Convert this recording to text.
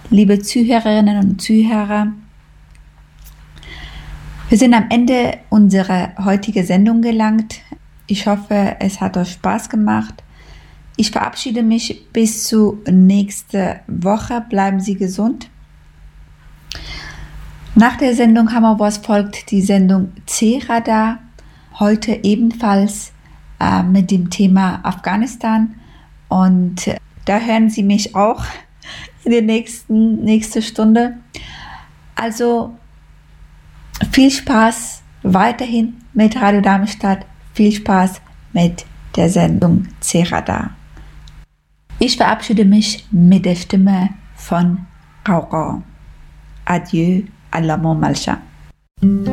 liebe Zuhörerinnen und Zuhörer. Wir sind am Ende unserer heutigen Sendung gelangt. Ich hoffe, es hat euch Spaß gemacht. Ich verabschiede mich bis zur nächsten Woche. Bleiben Sie gesund. Nach der Sendung Hammerboss folgt die Sendung C-Radar. Heute ebenfalls mit dem Thema Afghanistan. Und da hören Sie mich auch in der nächsten Stunde. Also viel Spaß weiterhin mit Radio Darmstadt. Viel Spaß mit der Sendung C-Radar. Ich verabschiede mich mit der Stimme von Raucher. Adieu, Allamo Malcha.